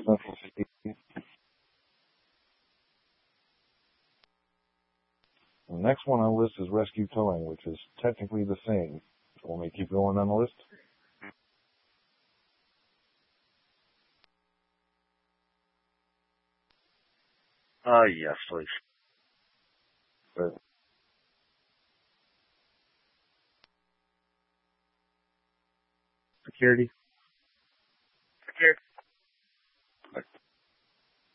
Central City. The next one on the list is rescue towing, which is technically the same. Want me to keep going on the list? Yes, please. Good. Security.